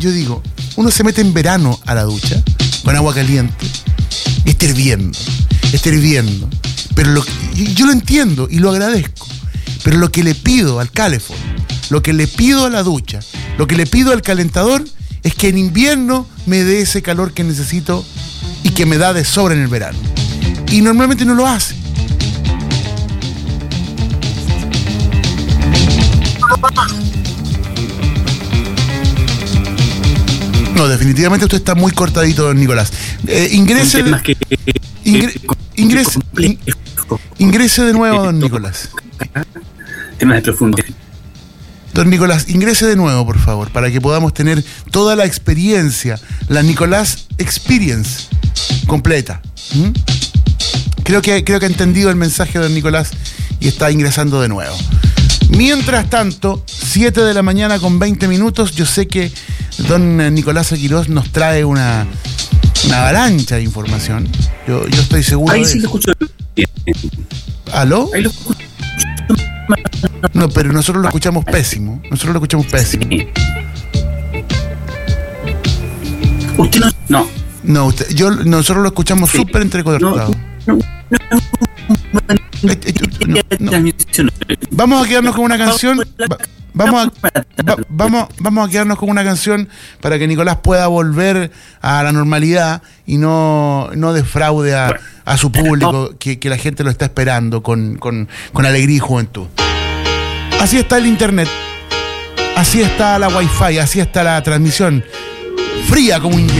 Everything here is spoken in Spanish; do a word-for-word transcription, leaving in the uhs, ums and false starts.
yo digo, uno se mete en verano a la ducha con agua caliente, está hirviendo, está hirviendo. Pero lo, yo, yo lo entiendo y lo agradezco. Pero lo que le pido al calefón, lo que le pido a la ducha, lo que le pido al calentador es que en invierno me dé ese calor que necesito y que me da de sobra en el verano. Y normalmente no lo hace. No, definitivamente usted está muy cortadito, don Nicolás. Eh, ingrese, de, que, ingre, ingrese, in, ingrese de nuevo, don Nicolás. Temas de profundidad. Don Nicolás, ingrese de nuevo, por favor, para que podamos tener toda la experiencia, la Nicolás Experience completa. ¿Mm? Creo que, creo que ha entendido el mensaje de don Nicolás y está ingresando de nuevo. Mientras tanto, siete de la mañana con veinte minutos, yo sé que don Nicolás Quirós nos trae una, una avalancha de información. Yo, yo estoy seguro. Ahí de sí lo escucho bien. ¿Aló? Ahí lo escucho. No, pero nosotros lo escuchamos pésimo. Nosotros lo escuchamos pésimo. ¿Usted no? No. No, usted, yo, nosotros lo escuchamos sí. súper entrecortado. No, no, no, no. Vamos a quedarnos con una canción. Va, vamos, a, va, vamos, vamos a quedarnos con una canción para que Nicolás pueda volver a la normalidad y no, no defraude a, a su público, que, que la gente lo está esperando con, con, con alegría y juventud. Así está el internet, así está la wifi, así está la transmisión, fría como un